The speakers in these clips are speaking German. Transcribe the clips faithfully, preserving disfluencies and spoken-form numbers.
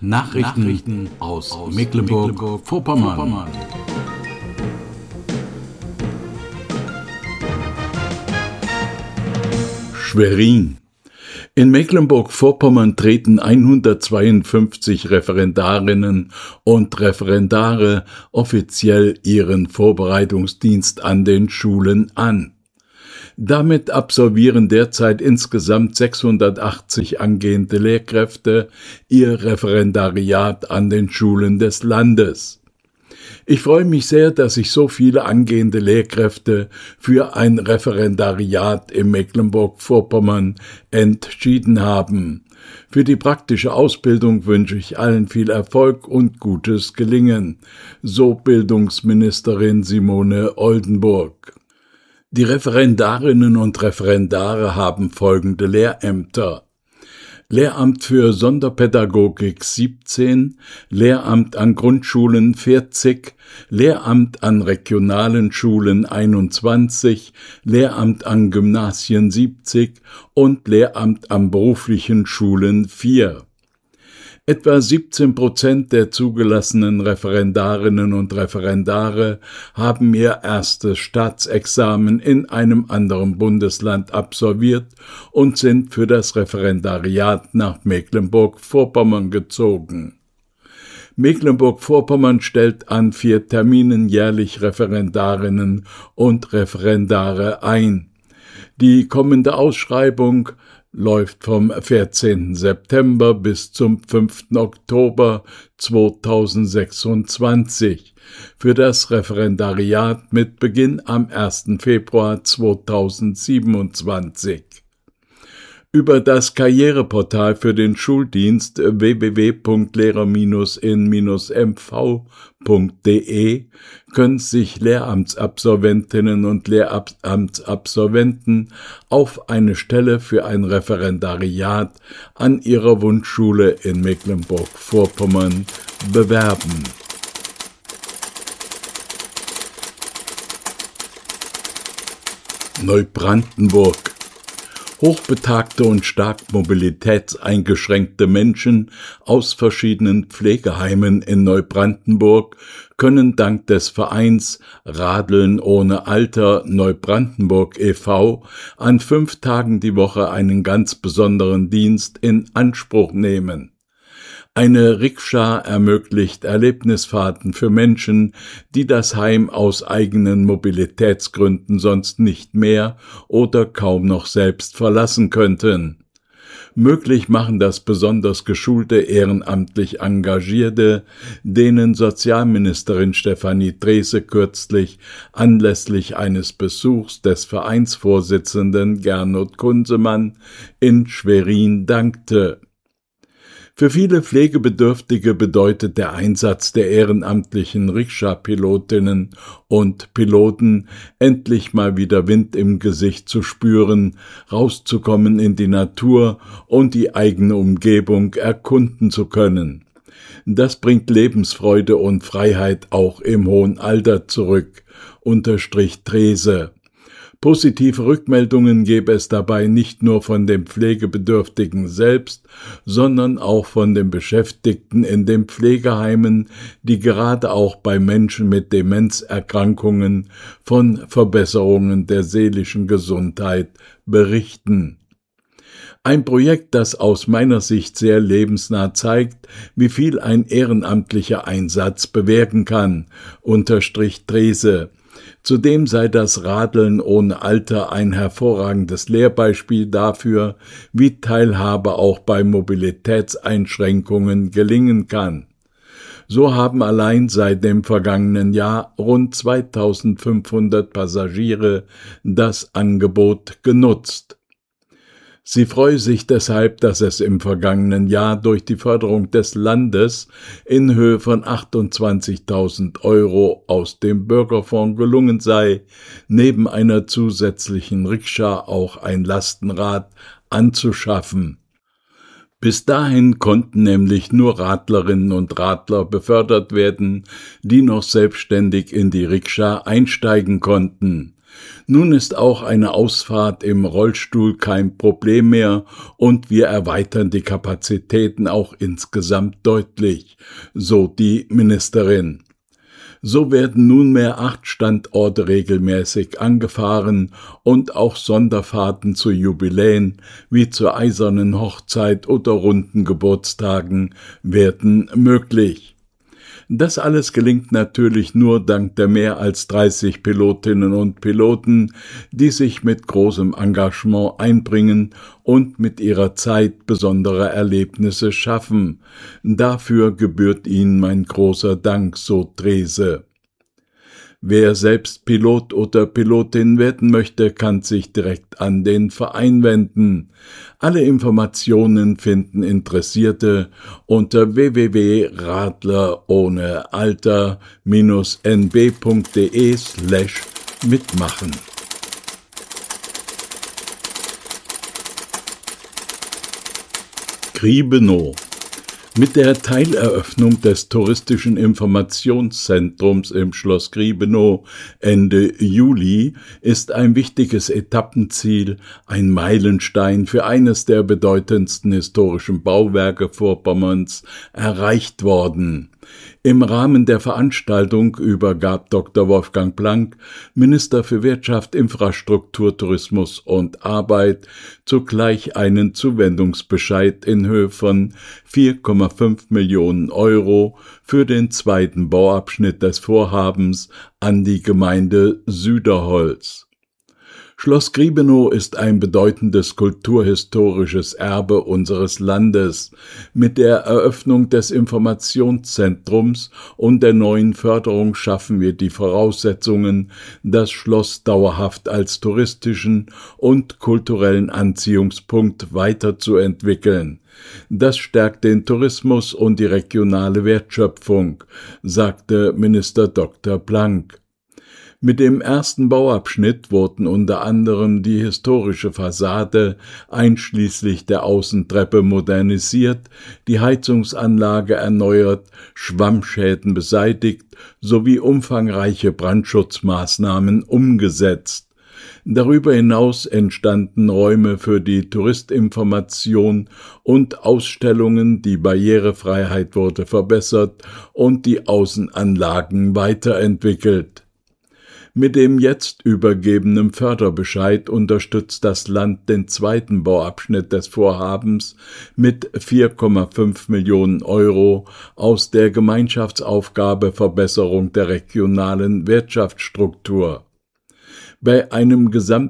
Nachrichten, Nachrichten aus, aus Mecklenburg-Vorpommern. Schwerin. In Mecklenburg-Vorpommern treten hundertzweiundfünfzig Referendarinnen und Referendare offiziell ihren Vorbereitungsdienst an den Schulen an. Damit absolvieren derzeit insgesamt sechshundertachtzig angehende Lehrkräfte ihr Referendariat an den Schulen des Landes. Ich freue mich sehr, dass sich so viele angehende Lehrkräfte für ein Referendariat in Mecklenburg-Vorpommern entschieden haben. Für die praktische Ausbildung wünsche ich allen viel Erfolg und gutes Gelingen, so Bildungsministerin Simone Oldenburg. Die Referendarinnen und Referendare haben folgende Lehrämter: Lehramt für Sonderpädagogik siebzehn, Lehramt an Grundschulen vierzig, Lehramt an regionalen Schulen einundzwanzig, Lehramt an Gymnasien siebzig und Lehramt an beruflichen Schulen vier. Etwa siebzehn Prozent der zugelassenen Referendarinnen und Referendare haben ihr erstes Staatsexamen in einem anderen Bundesland absolviert und sind für das Referendariat nach Mecklenburg-Vorpommern gezogen. Mecklenburg-Vorpommern stellt an vier Terminen jährlich Referendarinnen und Referendare ein. Die kommende Ausschreibung läuft vom vierzehnten September bis zum fünften Oktober zweitausendsechsundzwanzig für das Referendariat mit Beginn am ersten Februar zweitausendsiebenundzwanzig. Über das Karriereportal für den Schuldienst w w w punkt lehrer Bindestrich in Bindestrich m v punkt d e können sich Lehramtsabsolventinnen und Lehramtsabsolventen auf eine Stelle für ein Referendariat an ihrer Wunschschule in Mecklenburg-Vorpommern bewerben. Neubrandenburg. Hochbetagte und stark mobilitätseingeschränkte Menschen aus verschiedenen Pflegeheimen in Neubrandenburg können dank des Vereins Radeln ohne Alter Neubrandenburg e V an fünf Tagen die Woche einen ganz besonderen Dienst in Anspruch nehmen. Eine Rikscha ermöglicht Erlebnisfahrten für Menschen, die das Heim aus eigenen Mobilitätsgründen sonst nicht mehr oder kaum noch selbst verlassen könnten. Möglich machen das besonders geschulte ehrenamtlich Engagierte, denen Sozialministerin Stefanie Drese kürzlich anlässlich eines Besuchs des Vereinsvorsitzenden Gernot Kunsemann in Schwerin dankte. Für viele Pflegebedürftige bedeutet der Einsatz der ehrenamtlichen Rikscha-Pilotinnen und Piloten, endlich mal wieder Wind im Gesicht zu spüren, rauszukommen in die Natur und die eigene Umgebung erkunden zu können. Das bringt Lebensfreude und Freiheit auch im hohen Alter zurück, unterstrich Drese. Positive Rückmeldungen gebe es dabei nicht nur von den Pflegebedürftigen selbst, sondern auch von den Beschäftigten in den Pflegeheimen, die gerade auch bei Menschen mit Demenzerkrankungen von Verbesserungen der seelischen Gesundheit berichten. Ein Projekt, das aus meiner Sicht sehr lebensnah zeigt, wie viel ein ehrenamtlicher Einsatz bewirken kann, unterstrich Drese. Zudem sei das Radeln ohne Alter ein hervorragendes Lehrbeispiel dafür, wie Teilhabe auch bei Mobilitätseinschränkungen gelingen kann. So haben allein seit dem vergangenen Jahr rund zweitausendfünfhundert Passagiere das Angebot genutzt. Sie freue sich deshalb, dass es im vergangenen Jahr durch die Förderung des Landes in Höhe von achtundzwanzigtausend Euro aus dem Bürgerfonds gelungen sei, neben einer zusätzlichen Rikscha auch ein Lastenrad anzuschaffen. Bis dahin konnten nämlich nur Radlerinnen und Radler befördert werden, die noch selbstständig in die Rikscha einsteigen konnten. Nun ist auch eine Ausfahrt im Rollstuhl kein Problem mehr und wir erweitern die Kapazitäten auch insgesamt deutlich, so die Ministerin. So werden nunmehr acht Standorte regelmäßig angefahren und auch Sonderfahrten zu Jubiläen wie zur Eisernen Hochzeit oder runden Geburtstagen werden möglich. Das alles gelingt natürlich nur dank der mehr als dreißig Pilotinnen und Piloten, die sich mit großem Engagement einbringen und mit ihrer Zeit besondere Erlebnisse schaffen. Dafür gebührt ihnen mein großer Dank, so Drese. Wer selbst Pilot oder Pilotin werden möchte, kann sich direkt an den Verein wenden. Alle Informationen finden Interessierte unter w w w punkt radler ohne alter Bindestrich n b punkt d e slash mitmachen. Griebenow. Mit der Teileröffnung des touristischen Informationszentrums im Schloss Griebenow Ende Juli ist ein wichtiges Etappenziel, ein Meilenstein für eines der bedeutendsten historischen Bauwerke Vorpommerns erreicht worden. Im Rahmen der Veranstaltung übergab Doktor Wolfgang Planck, Minister für Wirtschaft, Infrastruktur, Tourismus und Arbeit, zugleich einen Zuwendungsbescheid in Höhe von vier Komma fünf Millionen Euro für den zweiten Bauabschnitt des Vorhabens an die Gemeinde Süderholz. Schloss Griebenow ist ein bedeutendes kulturhistorisches Erbe unseres Landes. Mit der Eröffnung des Informationszentrums und der neuen Förderung schaffen wir die Voraussetzungen, das Schloss dauerhaft als touristischen und kulturellen Anziehungspunkt weiterzuentwickeln. Das stärkt den Tourismus und die regionale Wertschöpfung, sagte Minister Doktor Planck. Mit dem ersten Bauabschnitt wurden unter anderem die historische Fassade einschließlich der Außentreppe modernisiert, die Heizungsanlage erneuert, Schwammschäden beseitigt sowie umfangreiche Brandschutzmaßnahmen umgesetzt. Darüber hinaus entstanden Räume für die Touristinformation und Ausstellungen, die Barrierefreiheit wurde verbessert und die Außenanlagen weiterentwickelt. Mit dem jetzt übergebenen Förderbescheid unterstützt das Land den zweiten Bauabschnitt des Vorhabens mit vier Komma fünf Millionen Euro aus der Gemeinschaftsaufgabe Verbesserung der regionalen Wirtschaftsstruktur. Bei einem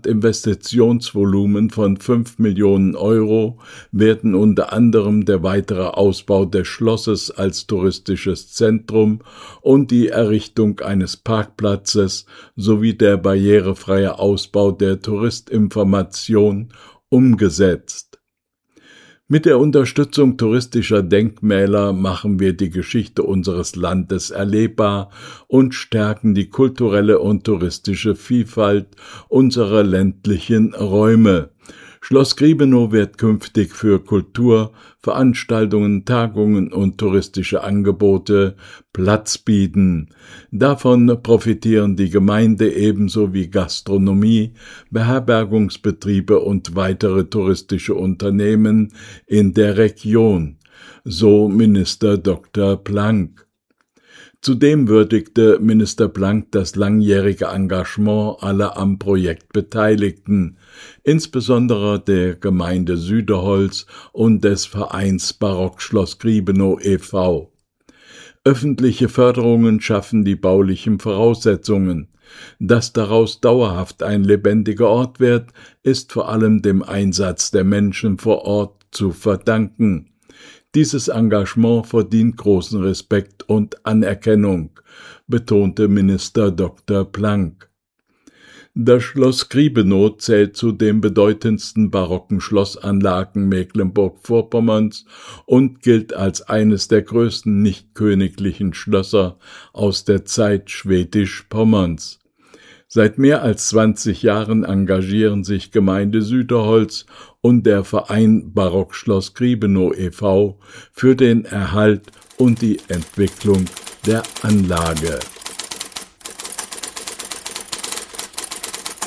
Gesamtinvestitionsvolumen von fünf Millionen Euro werden unter anderem der weitere Ausbau des Schlosses als touristisches Zentrum und die Errichtung eines Parkplatzes sowie der barrierefreie Ausbau der Touristinformation umgesetzt. Mit der Unterstützung touristischer Denkmäler machen wir die Geschichte unseres Landes erlebbar und stärken die kulturelle und touristische Vielfalt unserer ländlichen Räume. Schloss Griebenow wird künftig für Kultur, Veranstaltungen, Tagungen und touristische Angebote Platz bieten. Davon profitieren die Gemeinde ebenso wie Gastronomie, Beherbergungsbetriebe und weitere touristische Unternehmen in der Region, so Minister Doktor Planck. Zudem würdigte Minister Planck das langjährige Engagement aller am Projekt Beteiligten, insbesondere der Gemeinde Süderholz und des Vereins Barockschloss Griebenow e V Öffentliche Förderungen schaffen die baulichen Voraussetzungen. Dass daraus dauerhaft ein lebendiger Ort wird, ist vor allem dem Einsatz der Menschen vor Ort zu verdanken. Dieses Engagement verdient großen Respekt und Anerkennung, betonte Minister Doktor Planck. Das Schloss Griebenow zählt zu den bedeutendsten barocken Schlossanlagen Mecklenburg-Vorpommerns und gilt als eines der größten nicht-königlichen Schlösser aus der Zeit Schwedisch-Pommerns. Seit mehr als zwanzig Jahren engagieren sich Gemeinde Süderholz und der Verein Barockschloss Griebenow e V für den Erhalt und die Entwicklung der Anlage.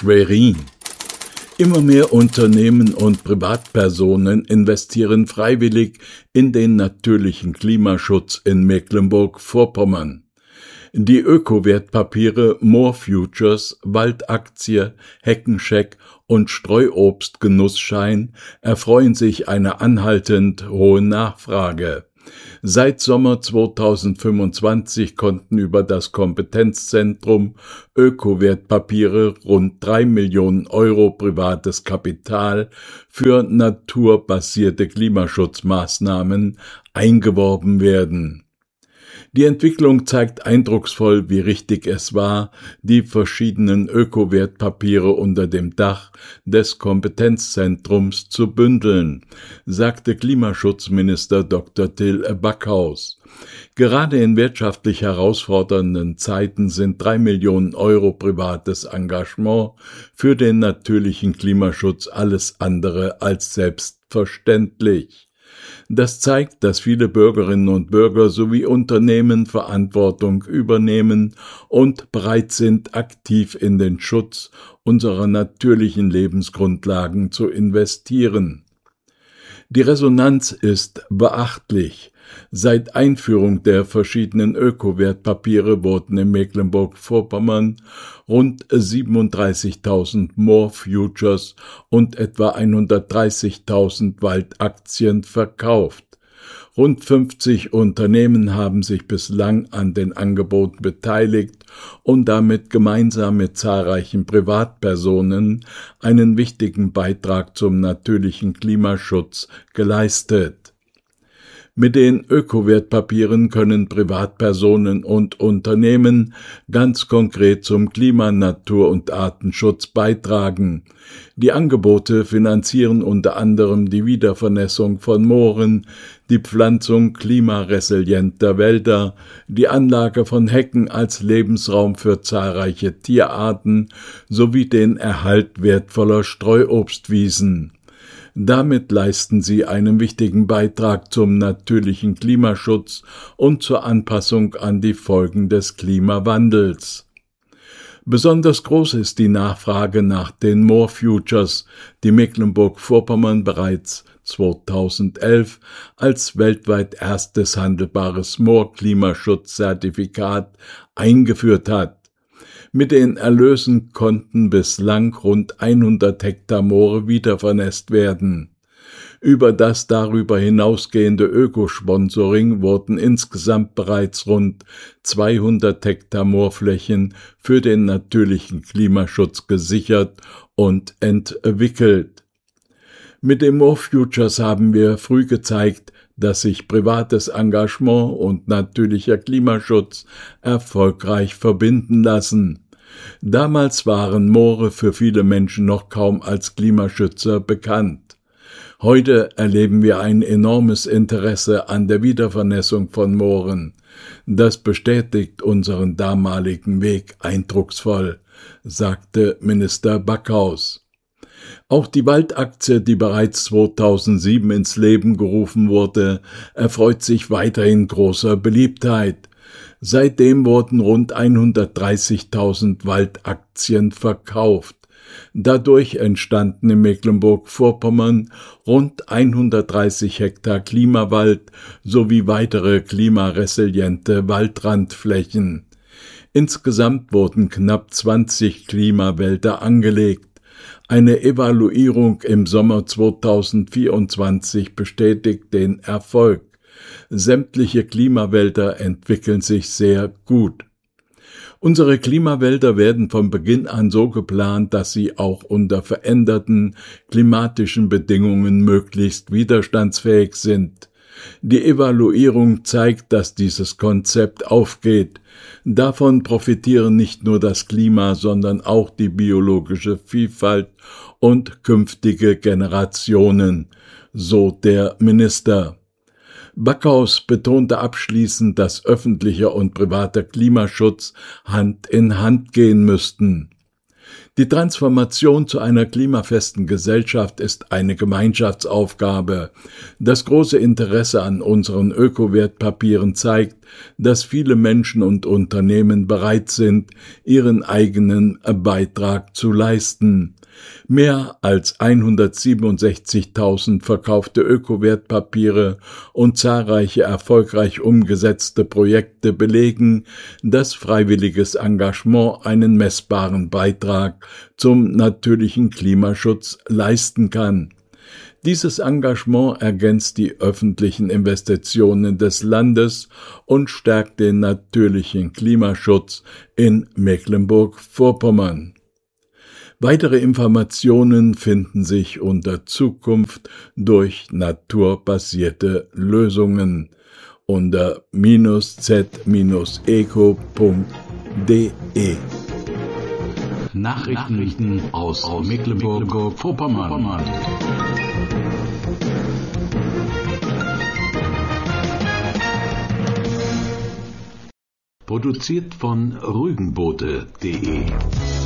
Schwerin. Immer mehr Unternehmen und Privatpersonen investieren freiwillig in den natürlichen Klimaschutz in Mecklenburg-Vorpommern. Die Öko-Wertpapiere More Futures, Waldaktie, Heckenscheck und Streuobstgenussschein erfreuen sich einer anhaltend hohen Nachfrage. Seit Sommer zweitausendfünfundzwanzig konnten über das Kompetenzzentrum Öko-Wertpapiere rund drei Millionen Euro privates Kapital für naturbasierte Klimaschutzmaßnahmen eingeworben werden. Die Entwicklung zeigt eindrucksvoll, wie richtig es war, die verschiedenen Öko-Wertpapiere unter dem Dach des Kompetenzzentrums zu bündeln, sagte Klimaschutzminister Doktor Till Backhaus. Gerade in wirtschaftlich herausfordernden Zeiten sind drei Millionen Euro privates Engagement für den natürlichen Klimaschutz alles andere als selbstverständlich. Das zeigt, dass viele Bürgerinnen und Bürger sowie Unternehmen Verantwortung übernehmen und bereit sind, aktiv in den Schutz unserer natürlichen Lebensgrundlagen zu investieren. Die Resonanz ist beachtlich. Seit Einführung der verschiedenen Öko-Wertpapiere wurden in Mecklenburg-Vorpommern rund siebenunddreißigtausend More Futures und etwa hundertdreißigtausend Waldaktien verkauft. Rund fünfzig Unternehmen haben sich bislang an den Angeboten beteiligt und damit gemeinsam mit zahlreichen Privatpersonen einen wichtigen Beitrag zum natürlichen Klimaschutz geleistet. Mit den Öko-Wertpapieren können Privatpersonen und Unternehmen ganz konkret zum Klima-, Natur- und Artenschutz beitragen. Die Angebote finanzieren unter anderem die Wiedervernässung von Mooren, die Pflanzung klimaresilienter Wälder, die Anlage von Hecken als Lebensraum für zahlreiche Tierarten sowie den Erhalt wertvoller Streuobstwiesen. Damit leisten sie einen wichtigen Beitrag zum natürlichen Klimaschutz und zur Anpassung an die Folgen des Klimawandels. Besonders groß ist die Nachfrage nach den More Futures, die Mecklenburg-Vorpommern bereits zweitausendelf als weltweit erstes handelbares Moor-Klimaschutzzertifikat eingeführt hat. Mit den Erlösen konnten bislang rund hundert Hektar Moore wiedervernässt werden. Über das darüber hinausgehende Ökosponsoring wurden insgesamt bereits rund zweihundert Hektar Moorflächen für den natürlichen Klimaschutz gesichert und entwickelt. Mit den More Futures haben wir früh gezeigt, dass sich privates Engagement und natürlicher Klimaschutz erfolgreich verbinden lassen. Damals waren Moore für viele Menschen noch kaum als Klimaschützer bekannt. Heute erleben wir ein enormes Interesse an der Wiedervernässung von Mooren. Das bestätigt unseren damaligen Weg eindrucksvoll, sagte Minister Backhaus. Auch die Waldaktie, die bereits zweitausendsieben ins Leben gerufen wurde, erfreut sich weiterhin großer Beliebtheit. Seitdem wurden rund hundertdreißigtausend Waldaktien verkauft. Dadurch entstanden in Mecklenburg-Vorpommern rund hundertdreißig Hektar Klimawald sowie weitere klimaresiliente Waldrandflächen. Insgesamt wurden knapp zwanzig Klimawälder angelegt. Eine Evaluierung im Sommer zweitausendvierundzwanzig bestätigt den Erfolg. Sämtliche Klimawälder entwickeln sich sehr gut. Unsere Klimawälder werden von Beginn an so geplant, dass sie auch unter veränderten klimatischen Bedingungen möglichst widerstandsfähig sind. Die Evaluierung zeigt, dass dieses Konzept aufgeht. Davon profitieren nicht nur das Klima, sondern auch die biologische Vielfalt und künftige Generationen, so der Minister. Backhaus betonte abschließend, dass öffentlicher und privater Klimaschutz Hand in Hand gehen müssten. Die Transformation zu einer klimafesten Gesellschaft ist eine Gemeinschaftsaufgabe. Das große Interesse an unseren Ökowertpapieren zeigt, dass viele Menschen und Unternehmen bereit sind, ihren eigenen Beitrag zu leisten. Mehr als hundertsiebenundsechzigtausend verkaufte Ökowertpapiere und zahlreiche erfolgreich umgesetzte Projekte belegen, dass freiwilliges Engagement einen messbaren Beitrag zum natürlichen Klimaschutz leisten kann. Dieses Engagement ergänzt die öffentlichen Investitionen des Landes und stärkt den natürlichen Klimaschutz in Mecklenburg-Vorpommern. Weitere Informationen finden sich unter Zukunft durch naturbasierte Lösungen unter z eco punkt de. Nachrichten aus Mecklenburg-Vorpommern. Produziert von rügenboote punkt de.